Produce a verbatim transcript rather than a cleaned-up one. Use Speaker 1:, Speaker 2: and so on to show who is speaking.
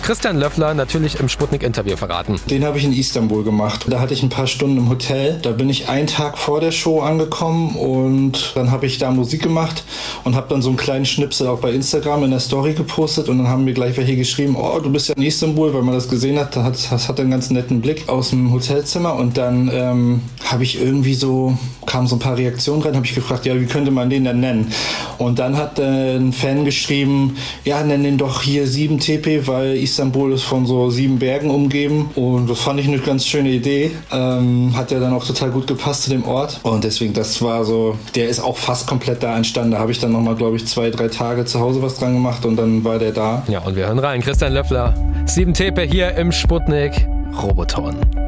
Speaker 1: Christian Löffler natürlich im Sputnik-Interview verraten.
Speaker 2: Den habe ich in Istanbul gemacht. Da hatte ich ein paar Stunden im Hotel. Da bin ich einen Tag vor der Show angekommen und dann habe ich da Musik gemacht und habe dann so einen kleinen Schnipsel auch bei Instagram in der Story gepostet und dann haben mir gleich welche geschrieben, oh, du bist ja in Istanbul, weil man das gesehen hat. Das hat, hat einen ganz netten Blick aus dem Hotelzimmer und dann ähm, habe ich irgendwie so, kamen so ein paar Reaktionen rein, habe ich gefragt, ja, wie könnte man den denn nennen? Und dann hat äh, ein Fan geschrieben, ja, nenn den doch hier sieben T P, weil Istanbul ist von so sieben Bergen umgeben und das fand ich eine ganz schöne Idee. Ähm, hat ja dann auch total gut gepasst zu dem Ort und deswegen, das war so, der ist auch fast komplett da entstanden. Da habe ich dann nochmal, glaube ich, zwei, drei Tage zu Hause was dran gemacht und dann war der da.
Speaker 1: Ja, und wir hören rein. Christian Löffler, sieben T P hier im Sputnik Roboton.